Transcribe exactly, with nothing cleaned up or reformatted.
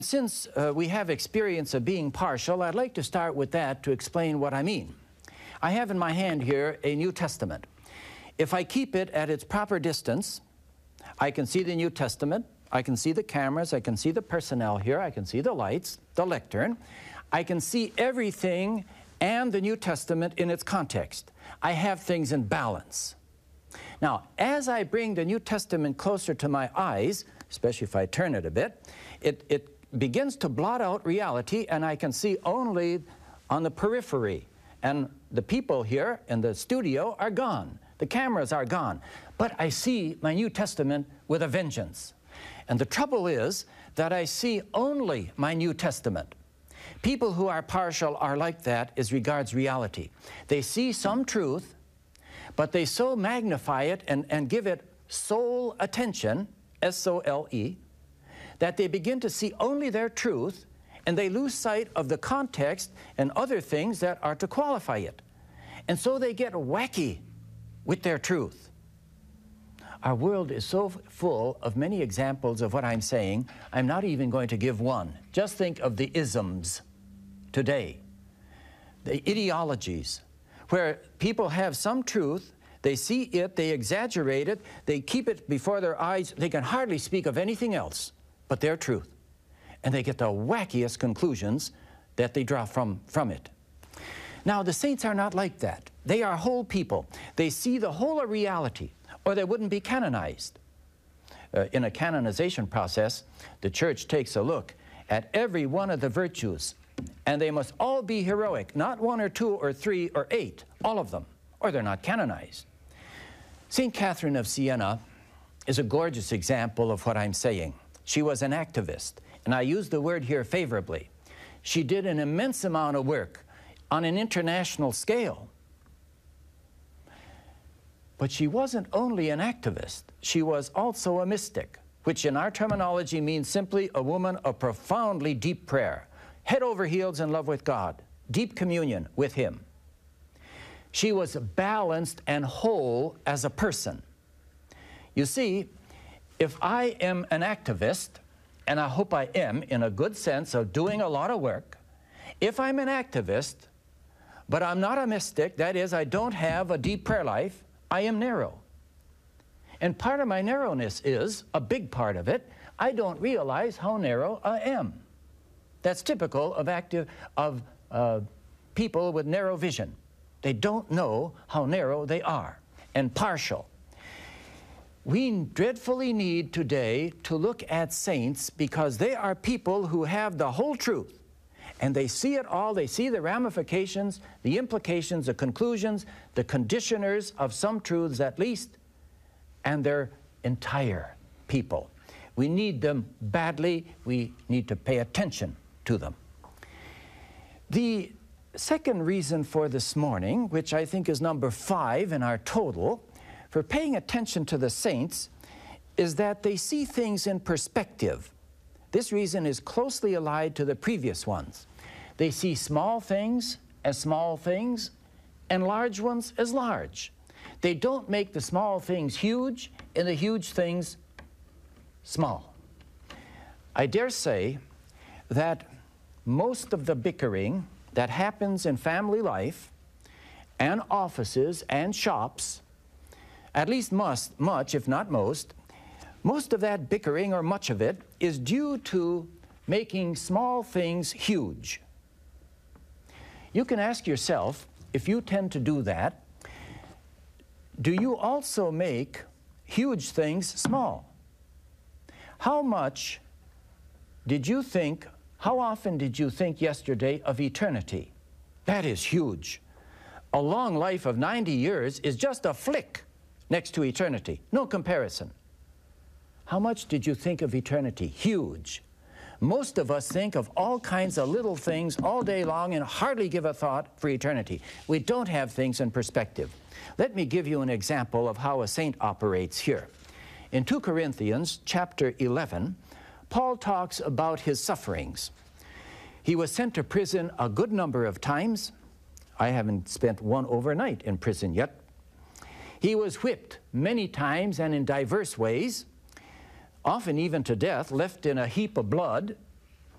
Since uh, we have experience of being partial, I'd like to start with that to explain what I mean. I have in my hand here a New Testament. If I keep it at its proper distance, I can see the New Testament, I can see the cameras, I can see the personnel here, I can see the lights, the lectern. I can see everything and the New Testament in its context. I have things in balance. Now, as I bring the New Testament closer to my eyes, especially if I turn it a bit, it, it begins to blot out reality, and I can see only on the periphery. And the people here in the studio are gone. The cameras are gone. But I see my New Testament with a vengeance. And the trouble is that I see only my New Testament. People who are partial are like that as regards reality. They see some truth, but they so magnify it and, and give it sole attention, S O L E, that they begin to see only their truth, and they lose sight of the context and other things that are to qualify it. And so they get wacky with their truth. Our world is so full of many examples of what I'm saying, I'm not even going to give one. Just think of the isms today, the ideologies, where people have some truth, they see it, they exaggerate it, they keep it before their eyes, they can hardly speak of anything else but their truth. And they get the wackiest conclusions that they draw from, from it. Now, the saints are not like that. They are whole people. They see the whole of reality, or they wouldn't be canonized. Uh, in a canonization process, the church takes a look at every one of the virtues, and they must all be heroic, not one or two or three or eight, all of them, or they're not canonized. Saint Catherine of Siena is a gorgeous example of what I'm saying. She was an activist, and I use the word here favorably. She did an immense amount of work on an international scale. But she wasn't only an activist, she was also a mystic, which in our terminology means simply a woman of profoundly deep prayer, head over heels in love with God, deep communion with Him. She was balanced and whole as a person. You see, if I am an activist, and I hope I am in a good sense of doing a lot of work, if I'm an activist, but I'm not a mystic, that is, I don't have a deep prayer life, I am narrow. And part of my narrowness is, a big part of it, I don't realize how narrow I am. That's typical of active of uh, people with narrow vision. They don't know how narrow they are, and partial. We dreadfully need today to look at saints because they are people who have the whole truth. And they see it all, they see the ramifications, the implications, the conclusions, the conditioners of some truths at least, and they're entire people. We need them badly, we need to pay attention to them. The second reason for this morning, which I think is number five in our total, for paying attention to the saints, is that they see things in perspective. This reason is closely allied to the previous ones. They see small things as small things and large ones as large. They don't make the small things huge and the huge things small. I dare say that most of the bickering that happens in family life and offices and shops, at least must, much, if not most, most of that bickering, or much of it, is due to making small things huge. You can ask yourself, if you tend to do that, do you also make huge things small? How much did you think, how often did you think yesterday of eternity? That is huge. A long life of ninety years is just a flick next to eternity. No comparison. How much did you think of eternity? Huge. Most of us think of all kinds of little things all day long and hardly give a thought for eternity. We don't have things in perspective. Let me give you an example of how a saint operates here. In two Corinthians chapter eleven, Paul talks about his sufferings. He was sent to prison a good number of times. I haven't spent one overnight in prison yet. He was whipped many times and in diverse ways. often even to death, left in a heap of blood